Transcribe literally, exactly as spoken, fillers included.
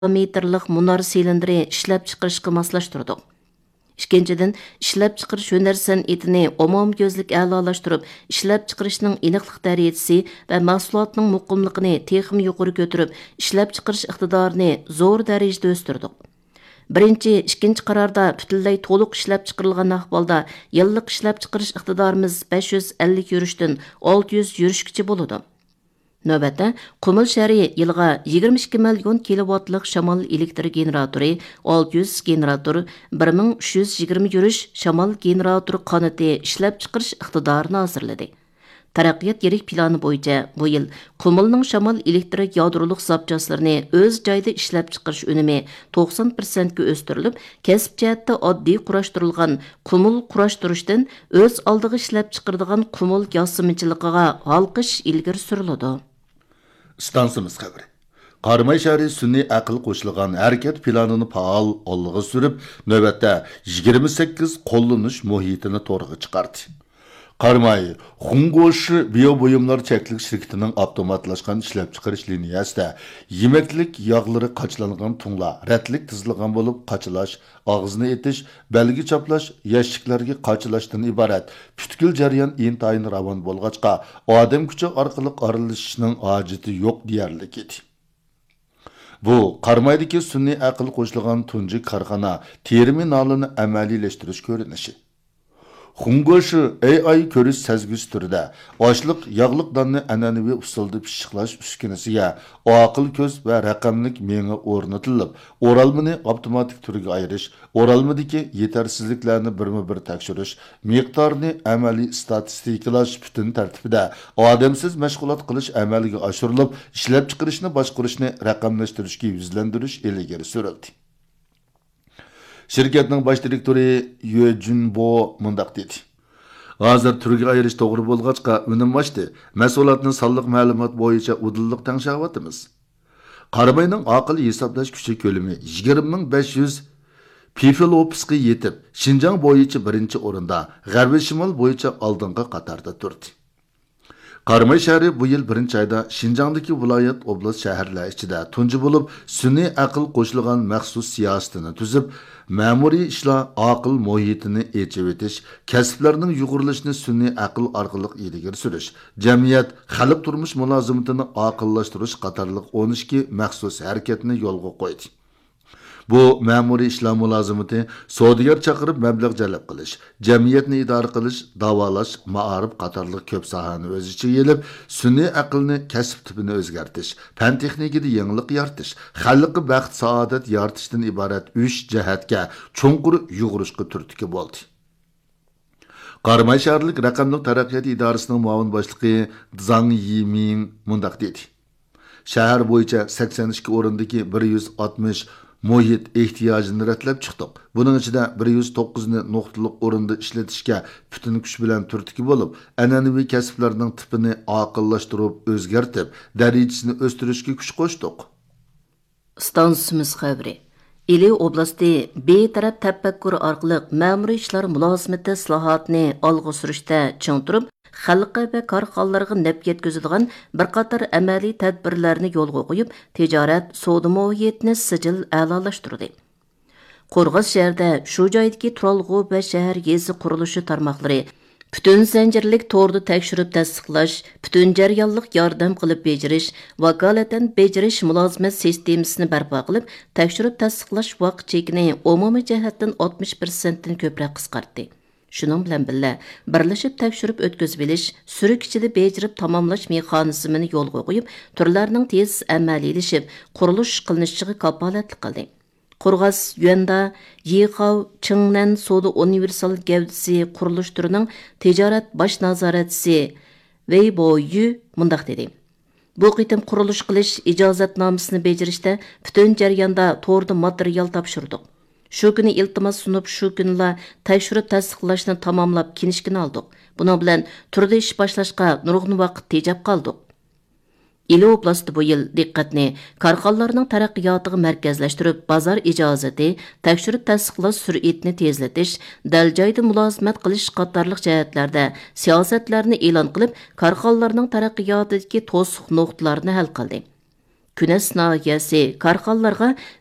metrlik munar silindri ishlab chiqarishga moslashtirdik. Ikkinchidan, ishlab chiqarish hunar san'atini umumko'zlik a'lolashtirib, ishlab chiqarishning aniqlik darajasi va mahsulotning muqimligini texim yuqori ko'tarib, ishlab chiqarish iqtidorini zo'r darajada o'stirdik. Birinchi, ikkinchi qarorda butunlay to'liq ishlab chiqarilgan ahvolda yillik ishlab chiqarish iqtidorimiz besh yuz ellik yurishdan olti yuz yurishgacha bo'ladi. Növbətdə, Qumul şəhəri yılğa yigirma ikki million kilovatlik şamal elektr generatori, olti yuz generator, bir ming uch yuz yigirma yurish şamal generator qanati ishlab chiqarish iqtidorini hazırladı. Taraqqiyot yirik plani bo'yicha bu yil Qumulning shamal elektrik yadroliq zapchaslarini o'z joyida ishlab chiqarish unumi to'qson foiz ga o'stirilib, kasb jihatda oddiy qurashtirilgan Qumul qurashtirishdan o'z oldiga ishlab chiqaradigan Qumul yosimchiligiga halqish ilgari suriladi. Stansimiz xabari. Qarmay shahri sun'iy aql qo'shilgan harakat planini faol olg'a surib, navbatda yigirma sakkiz qo'llanish muhitini to'g'ri chiqardi. Qarmay, Xungoshi biyo buyumlar cheklik shirkatining avtomatlashgan ishlab chiqarish liniyasida yemeklik yog'lari qachlangan tungla, ratlik tizilgan bo'lib qachilash, og'izni etish, belgi chaplash, yashiklarga qachilashdan iborat butkul jarayon intayin ravon bo'lg'achqa, odam kuchi orqali aralashishning hojati yo'q deyarlik edi. Bu Qarmaydagi sun'iy aql qo'shilgan tunji korxona terminalini amaliylashtirish ko'rinishi. Xungoshi A I ko'rish sezgisi turida oshliq yog'liq donni an'anaviy usulda pishiqlash uskunasiga aql ko'z va raqamlik menga o'rnatilib, o'ralmani avtomatik turga ayirish, o'ralmadagi yetarsizliklarni birma-bir tekshirish, miqdorni amaliy statistikalash butun tartibida odamsiz mashg'ulot qilish amalga oshirilib, ishlab chiqarishni boshqarishni raqamlashtirishga yuzlantirish ilgari surildi. Şirketning bosh direktori Yue Junbo mundaq dedi. Hozir turga ayirish to'g'ri bo'lg'achqa unum oshdi. Mas'ulotning sonliq ma'lumot bo'yicha udilliq tengshavatimiz. Qarmayning aql hisoblash kuchi ko'lami yigirma ming besh yuz pifilopsga yetib, Xinjiang bo'yicha birinchi o'rinda, G'arbiy Shimol bo'yicha oldingi qatorda turdi. Qarmay shahri bu yil birinchi oyda Xinjiangdagi viloyat oblast shaharlar ichida tunji bo'lib, sun'iy aql qo'shilgan maxsus siyosatini tuzib, ma'muriy ishlar aql muhitini echib etish, kasblarning yuqorilishini sun'iy aql orqali ilgari surish, jamiyat xalq turmush mulozimatini aqllashtirish qatorliq o'n ikki maxsus harakatni yo'lga qo'ydi. Bu ma'muriy ishlar mulozimati savdogar chaqirib mablag' jalb qilish, jamiyatni idora qilish, davolash, ma'arif qatorliq ko'p sohani o'z ichiga elib, sun'iy aqlni kasb tipini o'zgartish, fan texnikada yangilik yaratish, xalqqa baxt saodat yaratishdan iborat uch jihatga cho'nqur yug'urishga turtki bo'ldi. Qarmay shaharlik raqamli taraqqiyot idorasining muavin boshlig'i Zhang Yiming mundaq dedi. Shahar bo'yicha sakson ikki o'rindagi bir yuz oltmish muhit ehtiyojini ratlab chiqdik. Buning ichida bir yuz to'qqiz ni nuqtaliq o'rinda ishlatishga butun kuch bilan turtki bo'lib, an'anaviy kasblarning tipini aqllashtirib, o'zgartib, darajasini o'stirishga kuch qo'shdik. Stansimiz xabari. Ili oblasti betaraf tafakkur orqali ma'muriy ishlar mulozimati islohotini olg'a surishda ching turib, xalqqa va korxonalarga naf yetkazadigan bir qator amaliy tadbirlarni yo'lga qo'yib, tijorat, savdo muhitini sijil a'lolashtirdi. Qo'rg'os shahrida shu joydagi turalg'u va shahar yezi qurilishi tarmoqlari butun zanjirlik to'rni tekshirib tasdiqlash, butun jarayonlik yordam qilib bejirish, vakolatan bejirish mulozimat sistemasini barpo qilib, tekshirib tasdiqlash vaqt chekini umumiy jihatdan oltmish foiz dan ko'proq qisqartdi. Shuning bilan birga birlashib tekshirib o'tkazib bilish, surik ichida bejirib tamomlash mexanizmini yo'lga qo'yib, turlarning tez amaliylashib, qurilish qilinishiga kafolatlik qildi. Qo'rg'os Yuanda Yixao Chingnan Soda Universal gavdisi qurilish turining tijorat bosh nazoratchisi Wei Boyu mundaq dedi. Bu qitim qurilish qilish ijozatnomasini bejirishda butun jarayonda to'g'ri material topshirdik. Shu kuni iltimos sunib, shu kunla tekshirib tasdiqlashni tamomlab kinishkini oldik. Buning bilan turda ish boshlashga nurg'un vaqt tejab qoldik. Ili oblasti bu yil diqqatni korxonalarning taraqqiyotiga markazlashtirib, bozor ijozati, tekshirib tasdiqlash sur'atini tezlatish, dal joyda mulozimat qilish qatorliq jihatlarda siyosatlarni e'lon qilib, korxonalarning taraqqiyotidagi to'siq nuqtalarni hal qildi. Күнәс nahiyəsi karxanlarga